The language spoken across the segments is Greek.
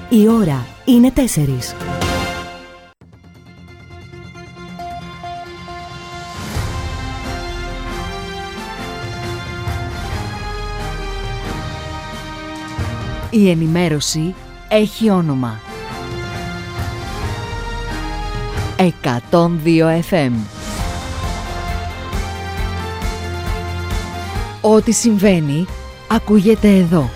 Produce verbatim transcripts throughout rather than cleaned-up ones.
Η ώρα είναι τέσσερις. Η ενημέρωση έχει όνομα. εκατόν δύο εφ εμ. Ό,τι συμβαίνει, ακούγεται εδώ.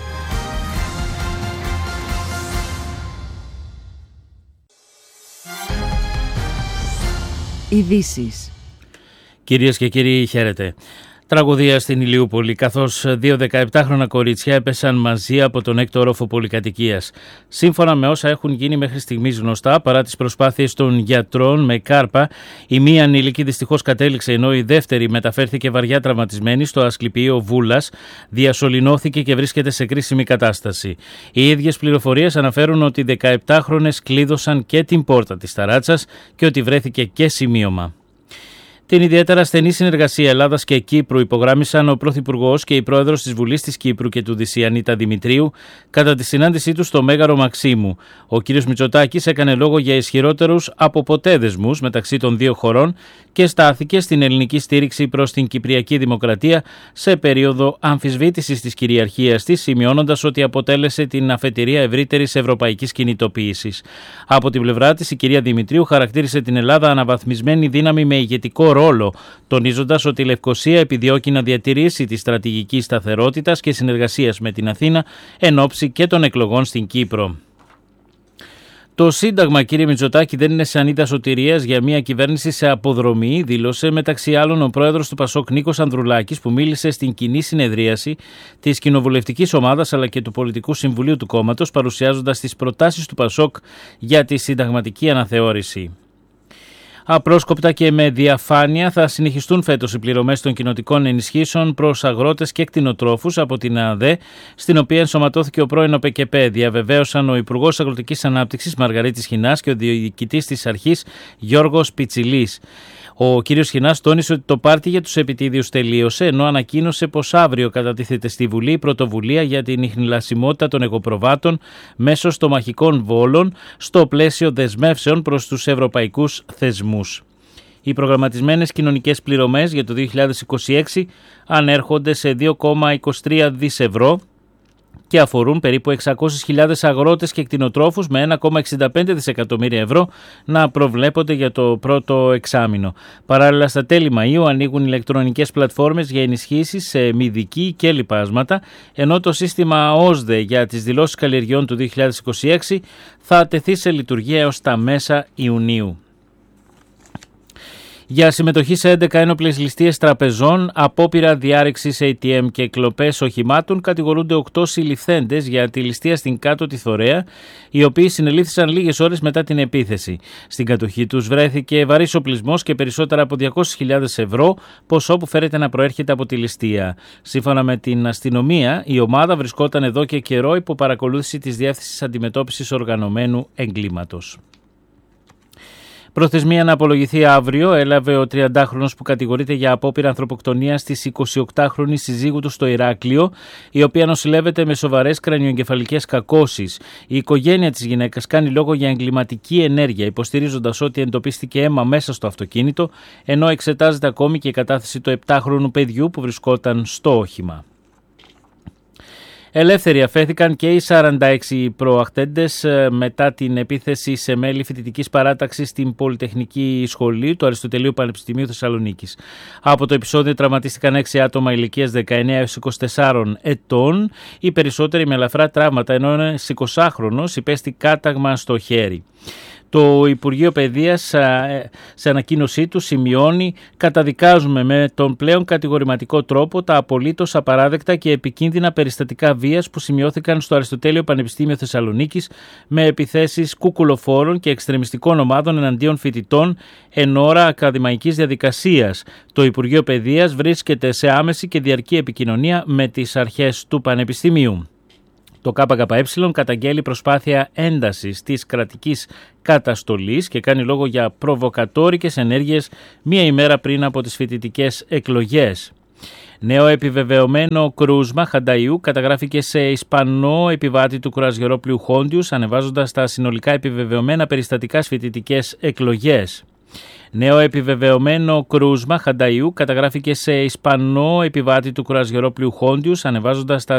Ειδήσεις. Κυρίες και κύριοι, χαίρετε. Τραγωδία στην Ηλιούπολη, καθώς δύο δεκαεπτάχρονα κορίτσια έπεσαν μαζί από τον έκτο όροφο πολυκατοικίας. Σύμφωνα με όσα έχουν γίνει μέχρι στιγμής γνωστά, παρά τις προσπάθειες των γιατρών με κάρπα, η μία ανήλικη δυστυχώς κατέληξε, ενώ η δεύτερη μεταφέρθηκε βαριά τραυματισμένη στο Ασκληπιείο Βούλας, διασωληνώθηκε και βρίσκεται σε κρίσιμη κατάσταση. Οι ίδιες πληροφορίες αναφέρουν ότι οι δεκαεπτάχρονες κλείδωσαν και την πόρτα της ταράτσας και ότι βρέθηκε και σημείωμα. Την ιδιαίτερα στενή συνεργασία Ελλάδας και Κύπρου υπογράμμισαν ο Πρωθυπουργός και η Πρόεδρος της Βουλής της Κύπρου και του ΔΥΣΥ Ανίτα Δημητρίου κατά τη συνάντησή τους στο Μέγαρο Μαξίμου. Ο κ. Μητσοτάκης έκανε λόγο για ισχυρότερους από ποτέ δεσμούς μεταξύ των δύο χωρών και στάθηκε στην ελληνική στήριξη προς την Κυπριακή Δημοκρατία σε περίοδο αμφισβήτησης της κυριαρχίας της, σημειώνοντας ότι αποτέλεσε την αφετηρία ευρύτερης ευρωπαϊκής κινητοποίησης. Από την πλευρά της, η κυρία Δημητρίου χαρακτήρισε την Ελλάδα αναβαθμισμένη δύναμη με ηγετικό ρόλο, τονίζοντας ότι η Λευκωσία επιδιώκει να διατηρήσει τη στρατηγική σταθερότητας και συνεργασίας με την Αθήνα εν ώψη και των εκλογών στην Κύπρο. Το Σύνταγμα, κύριε Μητσοτάκη, δεν είναι σανίδα σωτηρίας για μια κυβέρνηση σε αποδρομή, δήλωσε μεταξύ άλλων ο πρόεδρος του Πασόκ Νίκος Ανδρουλάκης, που μίλησε στην κοινή συνεδρίαση της κοινοβουλευτικής ομάδας αλλά και του Πολιτικού Συμβουλίου του κόμματος, παρουσιάζοντας τις προτάσεις του Πασόκ για τη συνταγματική αναθεώρηση. Απρόσκοπτα και με διαφάνεια θα συνεχιστούν φέτος οι πληρωμές των κοινοτικών ενισχύσεων προς αγρότες και κτηνοτρόφους από την ΑΔΕ, στην οποία ενσωματώθηκε ο πρώην ΟΠΕΚΕΠΕ, διαβεβαίωσαν ο Υπουργός Αγροτικής Ανάπτυξης Μαργαρίτης Χινάς και ο διοικητής της αρχής Γιώργος Πιτσιλής. Ο κ. Χινάς τόνισε ότι το πάρτι για τους επιτίδιους τελείωσε, ενώ ανακοίνωσε πως αύριο κατατίθεται στη Βουλή η πρωτοβουλία για την ιχνηλασιμότητα των εγωπροβάτων μέσω στομαχικών βόλων στο πλαίσιο δεσμεύσεων προς τους ευρωπαϊκούς θεσμούς. Οι προγραμματισμένες κοινωνικές πληρωμές για το δύο χιλιάδες είκοσι έξι ανέρχονται σε δύο κόμμα είκοσι τρία δισεκατομμύρια ευρώ και αφορούν περίπου εξακόσιες χιλιάδες αγρότες και κτηνοτρόφους, με ένα κόμμα εξήντα πέντε δισεκατομμύρια ευρώ να προβλέπονται για το πρώτο εξάμηνο. Παράλληλα, στα τέλη Μαΐου ανοίγουν ηλεκτρονικές πλατφόρμες για ενισχύσεις σε μηδική και λιπάσματα, ενώ το σύστημα ΟΣΔΕ για τις δηλώσεις καλλιεργειών του δύο χιλιάδες είκοσι έξι θα τεθεί σε λειτουργία έως τα μέσα Ιουνίου. Για συμμετοχή σε έντεκα ένοπλες ληστείες τραπεζών, απόπειρα διάρρηξης έι τι εμ και κλοπές οχημάτων, κατηγορούνται οκτώ συλληφθέντες για τη ληστεία στην Κάτωτη Θωρέα, οι οποίοι συνελήφθησαν λίγες ώρες μετά την επίθεση. Στην κατοχή τους βρέθηκε βαρύς οπλισμός και περισσότερα από διακόσιες χιλιάδες ευρώ, ποσό που φέρεται να προέρχεται από τη ληστεία. Σύμφωνα με την αστυνομία, η ομάδα βρισκόταν εδώ και καιρό υπό παρακολούθηση της Διεύθυνσης Αντιμετώπισης Οργανωμένου Εγκλήματος. Προθεσμία να απολογηθεί αύριο έλαβε ο τριαντάχρονος που κατηγορείται για απόπειρα ανθρωποκτονίας της εικοσιοκτάχρονης συζύγου του στο Ηράκλειο, η οποία νοσηλεύεται με σοβαρές κρανιοεγκεφαλικές κακώσεις. Η οικογένεια της γυναίκας κάνει λόγο για εγκληματική ενέργεια, υποστηρίζοντας ότι εντοπίστηκε αίμα μέσα στο αυτοκίνητο, ενώ εξετάζεται ακόμη και η κατάθεση του επτάχρονου παιδιού που βρισκόταν στο όχημα. Ελεύθεροι αφέθηκαν και οι σαράντα έξι προαχτέντες μετά την επίθεση σε μέλη φοιτητικής παράταξης στην Πολυτεχνική Σχολή του Αριστοτελείου Πανεπιστημίου Θεσσαλονίκης. Από το επεισόδιο τραυματίστηκαν έξι άτομα ηλικίας δεκαεννέα έως είκοσι τεσσάρων ετών, οι περισσότεροι με ελαφρά τραύματα, ενώ ένας εικοσάχρονος υπέστη κάταγμα στο χέρι. Το Υπουργείο Παιδείας σε ανακοίνωσή του σημειώνει: καταδικάζουμε με τον πλέον κατηγορηματικό τρόπο τα απολύτως απαράδεκτα και επικίνδυνα περιστατικά βίας που σημειώθηκαν στο Αριστοτέλειο Πανεπιστήμιο Θεσσαλονίκης με επιθέσεις κουκουλοφόρων και εξτρεμιστικών ομάδων εναντίον φοιτητών εν ώρα ακαδημαϊκής διαδικασίας. Το Υπουργείο Παιδείας βρίσκεται σε άμεση και διαρκή επικοινωνία με τις αρχές του Πανεπιστημίου. Το ΚΚΕ καταγγέλει προσπάθεια έντασης της κρατικής καταστολής και κάνει λόγο για προβοκατόρικες ενέργειες μία ημέρα πριν από τις φοιτητικές εκλογές. Νέο επιβεβαιωμένο κρούσμα Χανταϊού καταγράφηκε σε Ισπανό επιβάτη του κρουαζιερόπλοιου Χόντιους, ανεβάζοντας τα συνολικά επιβεβαιωμένα περιστατικά στις φοιτητικές εκλογές. Νέο επιβεβαιωμένο κρούσμα Χανταϊού καταγράφηκε σε Ισπανό επιβάτη του κρουαζιερόπλοιου Χόντιους, ανεβάζοντας τα